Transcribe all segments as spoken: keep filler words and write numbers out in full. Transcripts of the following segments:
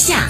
下。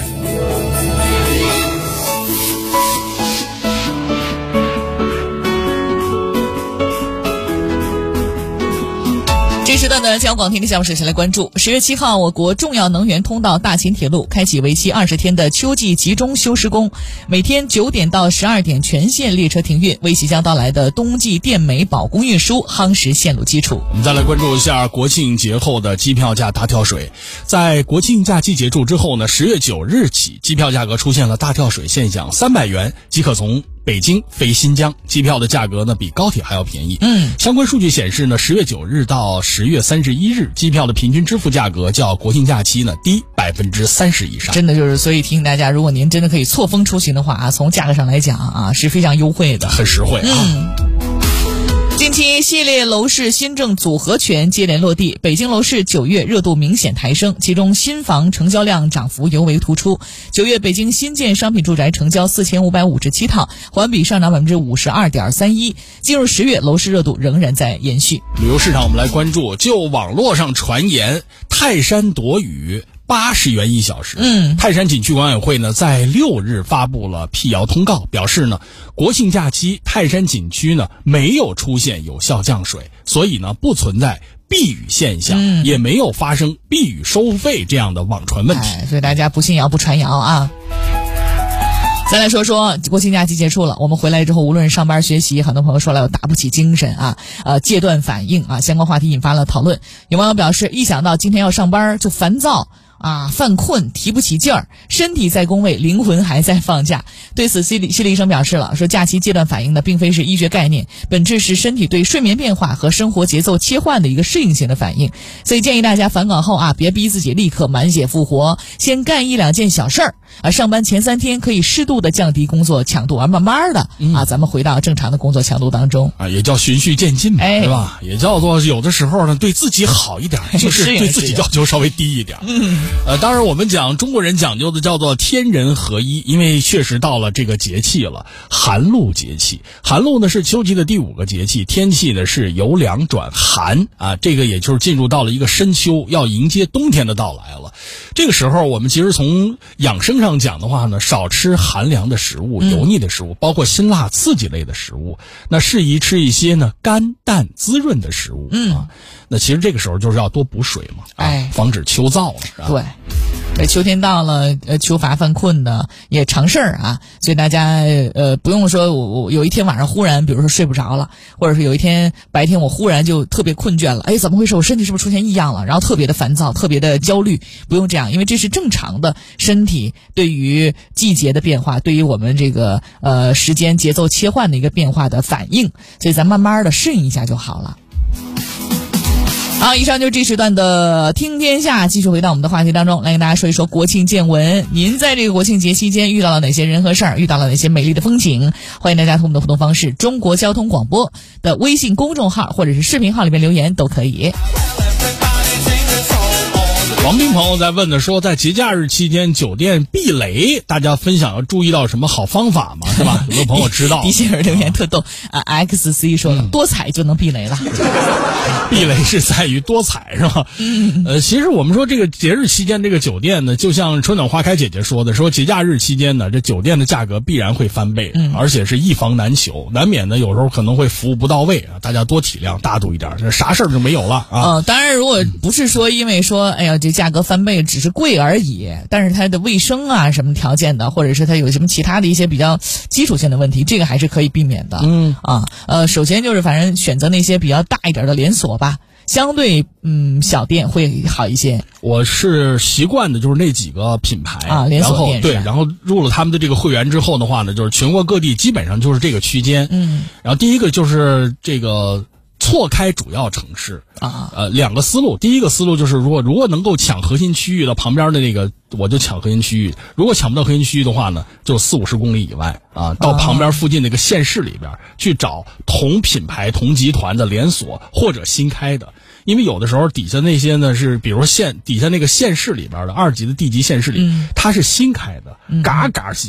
这时段的交广天气项目首先来关注，十月七号，我国重要能源通道大秦铁路开启为期二十天的秋季集中修施工，每天九点到十二点全线列车停运，为即将到来的冬季电煤保供运输夯实线路基础。 我们再来关注一下国庆节后的机票价大跳水。在国庆假期结束之后呢，十月九日起，机票价格出现了大跳水现象，三百元即可从北京飞新疆，机票的价格呢比高铁还要便宜。 嗯， 相关数据显示呢，十月九日到十月三十一日，机票的平均支付价格较国庆假期呢低百分之三十以上。 真的就是，所以提醒大家，如果您真的可以错峰出行的话啊，从价格上来讲啊是非常优惠的， 很实惠啊。 嗯。近期系列楼市新政组合拳接连落地，北京楼市九月热度明显抬升，其中新房成交量涨幅尤为突出。九月北京新建商品住宅成交四千五百五十七套，环比上涨百分之五十二点三一。进入十月，楼市热度仍然在延续。 旅游市场我们来关注，就网络上传言泰山躲雨八十元一小时。 嗯， 泰山景区管委会呢在六日发布了辟谣通告，表示呢国庆假期泰山景区呢没有出现有效降水，所以呢不存在避雨现象， 嗯、 也没有发生避雨收费这样的网传问题。 哎，所以大家不信谣不传谣啊。再来说说国庆假期结束了，我们回来之后，无论是上班学习，很多朋友说了有打不起精神啊，呃，戒断反应啊，相关话题引发了讨论。有网友表示，一想到今天要上班就烦躁啊，犯困，提不起劲儿，身体在工位，灵魂还在放假。对此，心理心理医生表示了，说假期戒断反应呢，并非是医学概念，本质是身体对睡眠变化和生活节奏切换的一个适应性的反应。所以建议大家返岗后啊，别逼自己立刻满血复活，先干一两件小事儿啊。上班前三天可以适度的降低工作强度，而慢慢的、嗯、啊，咱们回到正常的工作强度当中啊，也叫循序渐进嘛， 哎、 对吧？也叫做有的时候呢，对自己好一点，就是对自己要求稍微低一点。 嗯。 呃，当然我们讲中国人讲究的叫做天人合一，因为确实到了这个节气了，寒露节气。寒露呢是秋季的第五个节气，天气呢是由凉转寒啊，这个也就是进入到了一个深秋，要迎接冬天的到来了。这个时候我们其实从养生上讲的话呢，少吃寒凉的食物、油腻的食物，包括辛辣刺激类的食物，那适宜吃一些呢甘淡滋润的食物。 嗯啊，那其实这个时候就是要多补水嘛，啊、 哎， 防止秋燥了，是吧？ 对。呃，秋天到了，呃，秋乏犯困的也常事儿啊，所以大家呃不用说我我有一天晚上忽然，比如说睡不着了，或者是有一天白天我忽然就特别困倦了，哎，怎么回事？我身体是不是出现异样了？然后特别的烦躁，特别的焦虑，不用这样，因为这是正常的身体对于季节的变化，对于我们这个呃时间节奏切换的一个变化的反应，所以咱慢慢的适应一下就好了。好，以上就是这时段的听天下，继续回到我们的话题当中，来跟大家说一说国庆见闻。您在这个国庆节期间遇到了哪些人和事儿，遇到了哪些美丽的风景？欢迎大家通过我们的互动方式，中国交通广播的微信公众号或者是视频号里面留言都可以。 王斌朋友在问的说，在节假日期间酒店避雷，大家分享要注意到什么好方法吗？是吧？有的朋友知道。 底下人留言特逗啊 ，X C 说了、嗯、多彩就能避雷了。 避雷是在于多彩，是吧？嗯。呃，其实我们说这个节日期间，这个酒店呢，就像春暖花开姐姐说的，说节假日期间呢，这酒店的价格必然会翻倍，嗯，而且是一房难求，难免呢有时候可能会服务不到位啊，大家多体谅，大度一点，这啥事儿就没有了啊。 呃，当然，如果不是说因为说，哎呀，这价格翻倍只是贵而已，但是它的卫生啊什么条件的，或者是它有什么其他的一些比较基础性的问题，这个还是可以避免的。 嗯啊，呃，首先就是反正选择那些比较大一点的连锁吧。相对嗯小店会好一些。 我是习惯的就是那几个品牌啊，连锁店， 然后对，然后入了他们的这个会员之后的话呢，就是全国各地基本上就是这个区间。 嗯， 然后第一个就是这个错开主要城市啊， 呃，两个思路。第一个思路就是，如果如果能够抢核心区域的旁边的那个，我就抢核心区域；如果抢不到核心区域的话呢，就四五十公里以外啊，到旁边附近那个县市里边、啊、去找同品牌、同集团的连锁或者新开的。因为有的时候底下那些呢是，比如说县底下那个县市里边的二级的地级县市里， 嗯、 它是新开的， 嗯、 嘎嘎新。